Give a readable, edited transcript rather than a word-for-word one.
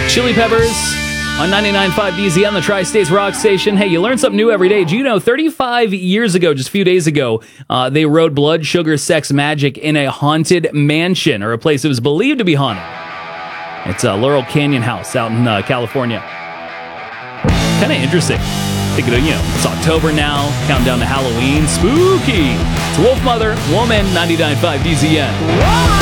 Chili Peppers on 99.5 DZ on the Tri-States Rock Station. Hey, you learn something new every day. Do you know 35 years ago, just a few days ago, they wrote Blood, Sugar, Sex, Magic in a haunted mansion, or a place that was believed to be haunted. It's a Laurel Canyon House out in California. Kind of interesting. It's October now, counting down to Halloween. Spooky. It's Wolf Mother, Woman, 99.5 DZN.